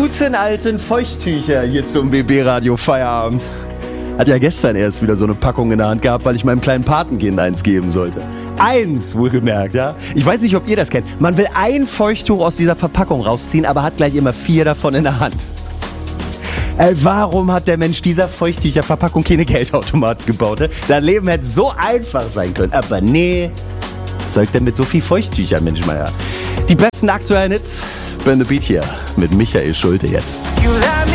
guten alten Feuchttücher hier zum BB-Radio Feierabend. Hat ja gestern erst wieder so eine Packung in der Hand gehabt, weil ich meinem kleinen Patenkind eins geben sollte. Eins, wohlgemerkt, ja. Ich weiß nicht, ob ihr das kennt. Man will ein Feuchttuch aus dieser Verpackung rausziehen, aber hat gleich immer 4 davon in der Hand. Ey, warum hat der Mensch dieser Feuchttücherverpackung keine Geldautomaten gebaut? Ne? Das Leben hätte so einfach sein können, aber nee. Zeugt denn mit so viel Feuchttücher, Mensch, Meier. Die besten aktuellen Hits, Burn the Beat hier mit Michael Schulte jetzt.